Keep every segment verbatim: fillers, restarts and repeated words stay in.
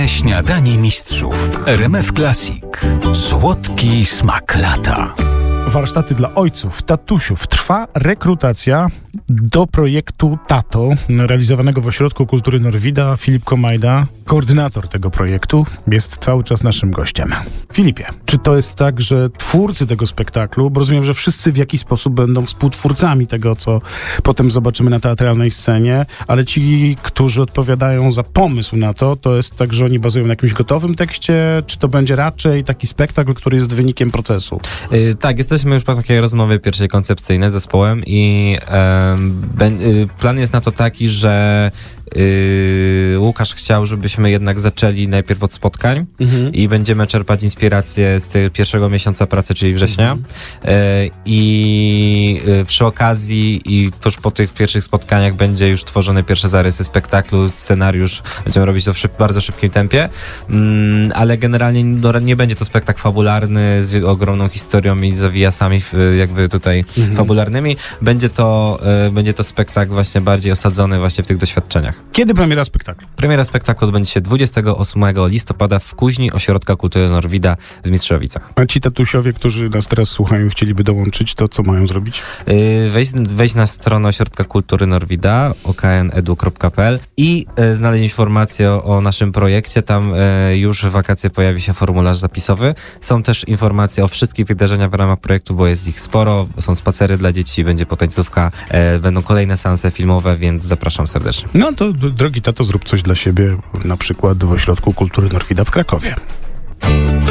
Wakacyjne śniadanie mistrzów w R M F Classic. Słodki smak lata. Warsztaty dla ojców, tatusiów. Trwa rekrutacja do projektu Tato, realizowanego w Ośrodku Kultury Norwida. Filip Komajda, koordynator tego projektu, jest cały czas naszym gościem. Filipie, czy to jest tak, że twórcy tego spektaklu, bo rozumiem, że wszyscy w jakiś sposób będą współtwórcami tego, co potem zobaczymy na teatralnej scenie, ale ci, którzy odpowiadają za pomysł na to, to jest tak, że oni bazują na jakimś gotowym tekście, czy to będzie raczej taki spektakl, który jest wynikiem procesu? Yy, tak, jesteśmy już po takiej rozmowie pierwszej koncepcyjnej z zespołem i yy, yy, plan jest na to taki, że Yy, Łukasz chciał, żebyśmy jednak zaczęli najpierw od spotkań mhm. i będziemy czerpać inspirację z tego pierwszego miesiąca pracy, czyli września. Mhm. Yy, I yy, przy okazji i tuż po tych pierwszych spotkaniach będzie już tworzone pierwsze zarysy spektaklu, scenariusz. Będziemy robić to w szyb, bardzo szybkim tempie, yy, ale generalnie no, nie będzie to spektakl fabularny z ogromną historią i zawijasami yy, jakby tutaj mhm. fabularnymi. Będzie to, yy, będzie to spektakl właśnie bardziej osadzony właśnie w tych doświadczeniach. Kiedy premiera spektaklu? Premiera spektaklu odbędzie się dwudziestego ósmego listopada w Kuźni Ośrodka Kultury Norwida w Mistrzowicach. A ci tatusiowie, którzy nas teraz słuchają i chcieliby dołączyć, to co mają zrobić? Yy, wejść, wejść na stronę Ośrodka Kultury Norwida o k n edu kropka p l i yy, znaleźć informacje o, o naszym projekcie. Tam yy, już w wakacje pojawi się formularz zapisowy. Są też informacje o wszystkich wydarzeniach w ramach projektu, bo jest ich sporo. Są spacery dla dzieci, będzie potańcówka, yy, będą kolejne seanse filmowe, więc zapraszam serdecznie. No to drogi tato, zrób coś dla siebie, na przykład w Ośrodku Kultury Norwida w Krakowie.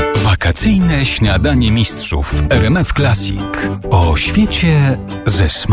Wakacyjne śniadanie mistrzów w R M F Classic. O świecie ze smakiem.